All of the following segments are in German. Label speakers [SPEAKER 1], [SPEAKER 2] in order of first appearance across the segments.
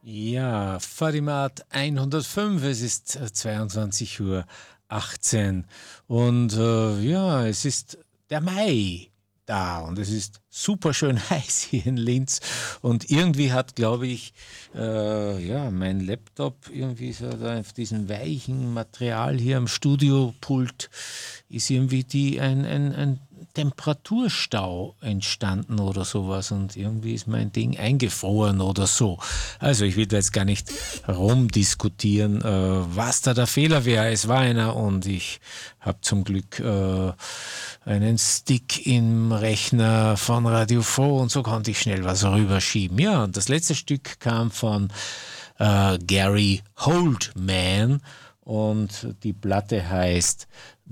[SPEAKER 1] Ja, Fadimat 105, es ist 22:18 Uhr und ja, es ist der Mai da und es ist super schön heiß hier in Linz und irgendwie hat, glaube ich, ja, mein Laptop irgendwie so da auf diesem weichen Material hier am Studiopult ist irgendwie ein Temperaturstau entstanden oder sowas und irgendwie ist mein Ding eingefroren oder so. Also ich will da jetzt gar nicht rumdiskutieren, was da der Fehler wäre. Es war einer und ich habe zum Glück einen Stick im Rechner von Radio Froh und so konnte ich schnell was rüberschieben. Ja, und das letzte Stück kam von Gary Oldman und die Platte heißt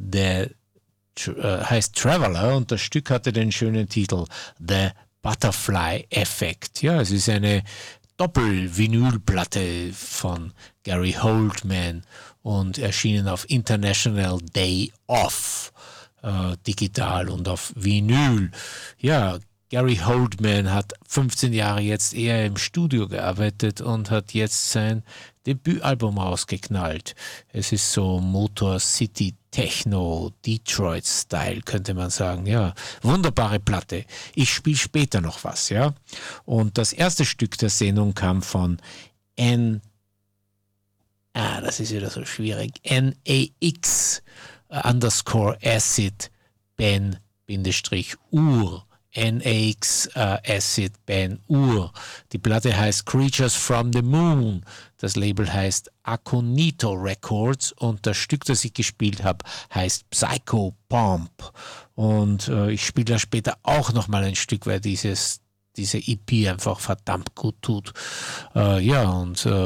[SPEAKER 1] Traveler und das Stück hatte den schönen Titel The Butterfly Effect. Ja, es ist eine Doppel-Vinylplatte von Gary Oldman und erschienen auf International Day Off, digital und auf Vinyl. Ja, Gary Oldman hat 15 Jahre jetzt eher im Studio gearbeitet und hat jetzt sein Debütalbum rausgeknallt. Es ist so Motor City Techno, Detroit Style, könnte man sagen. Ja, wunderbare Platte. Ich spiele später noch was, ja. Und das erste Stück der Sendung kam von das ist wieder so schwierig, NAX _ Acid Ben-Ur. NAX Acid Ben-Ur. Die Platte heißt Creatures from the Moon. Das Label heißt Aconito Records und das Stück, das ich gespielt habe, heißt Psycho Pomp. Und ich spiele da später auch nochmal ein Stück, weil diese EP einfach verdammt gut tut. Ja,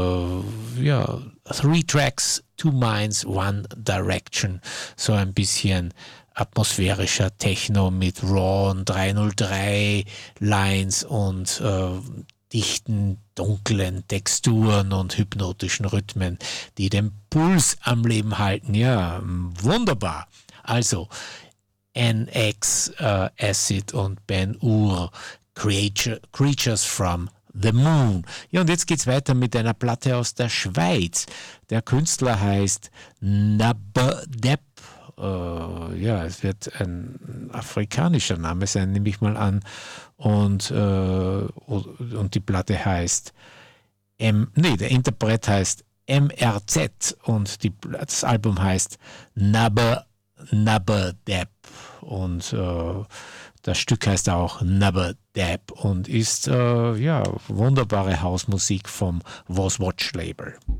[SPEAKER 1] 3 Tracks, 2 Minds, 1 Direction. So ein bisschen atmosphärischer Techno mit Raw 303 Lines und dichten, dunklen Texturen und hypnotischen Rhythmen, die den Puls am Leben halten. Ja, wunderbar. Also NX Acid und Ben-Ur, Creatures from the Moon. Ja, und jetzt geht's weiter mit einer Platte aus der Schweiz. Der Künstler heißt Nabadep. Ja, es wird ein afrikanischer Name sein, nehme ich mal an. Und die Platte heißt der Interpret heißt MRZ und das Album heißt Nabadep und das Stück heißt auch Nabadep und ist wunderbare Hausmusik vom Waswatch Label.